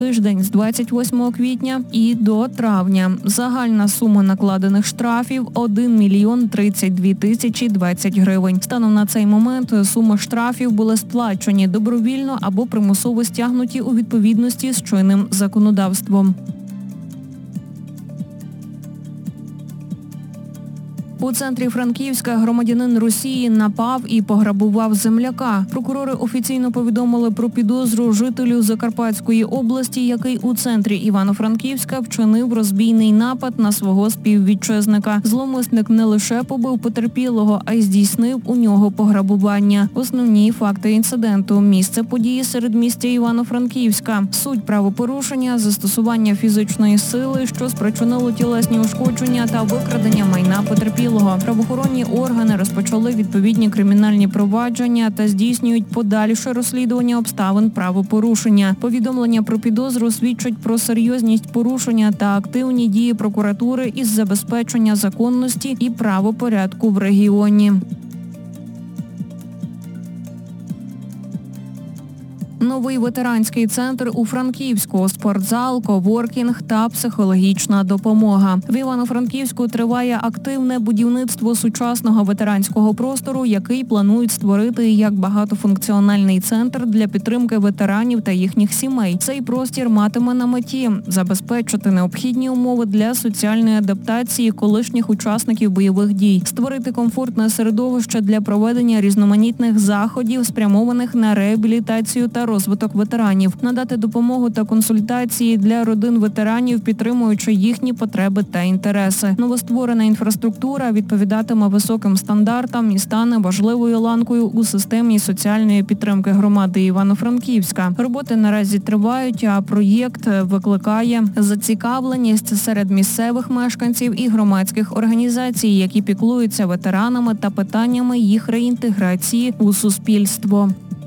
тиждень з 28 квітня і до травня. Загальна сума накладених штрафів – 1 мільйон 32 тисячі 20 гривень. Станом на цей момент суми штрафів були сплачені добровільно або примусово стягнуті у відповідності з чинним законодавством. У центрі Франківська громадянин Росії напав і пограбував земляка. Прокурори офіційно повідомили про підозру жителю Закарпатської області, який у центрі Івано-Франківська вчинив розбійний напад на свого співвітчизника. Зловмисник не лише побив потерпілого, а й здійснив у нього пограбування. Основні факти інциденту – місце події середмістя Івано-Франківська. Суть правопорушення – застосування фізичної сили, що спричинило тілесні ушкодження та викрадення майна потерпілого. Правоохоронні органи розпочали відповідні кримінальні провадження та здійснюють подальше розслідування обставин правопорушення. Повідомлення про підозру свідчать про серйозність порушення та активні дії прокуратури із забезпечення законності і правопорядку в регіоні. Новий ветеранський центр у Франківську, спортзал, коворкінг та психологічна допомога. В Івано-Франківську триває активне будівництво сучасного ветеранського простору, який планують створити як багатофункціональний центр для підтримки ветеранів та їхніх сімей. Цей простір матиме на меті забезпечити необхідні умови для соціальної адаптації колишніх учасників бойових дій, створити комфортне середовище для проведення різноманітних заходів, спрямованих на реабілітацію та розвиток ветеранів, надати допомогу та консультації для родин ветеранів, підтримуючи їхні потреби та інтереси. Новостворена інфраструктура відповідатиме високим стандартам і стане важливою ланкою у системі соціальної підтримки громади Івано-Франківська. Роботи наразі тривають, а проєкт викликає зацікавленість серед місцевих мешканців і громадських організацій, які піклуються ветеранами та питаннями їх реінтеграції у суспільство.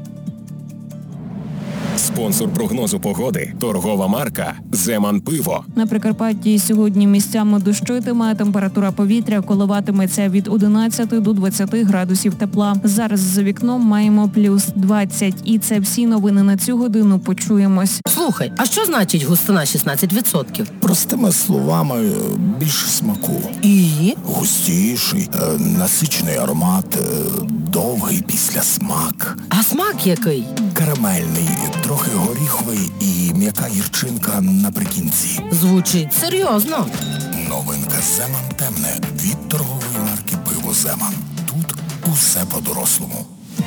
Спонсор прогнозу погоди – торгова марка «Земан Пиво». На Прикарпатті сьогодні місцями дощитиме, температура повітря коливатиметься від 11 до 20 градусів тепла. Зараз за вікном маємо плюс 20. І це всі новини на цю годину. Почуємось. Слухай, а що значить густина 16%? Простими словами, більше смаку. І? Густіший, насичений аромат, довгий післясмак. А смак який? Карамельний, трохи горіховий і м'яка гірчинка наприкінці. Звучить серйозно. Новинка «Земан Темне» від торгової марки «Пиво Земан». Тут усе по-дорослому.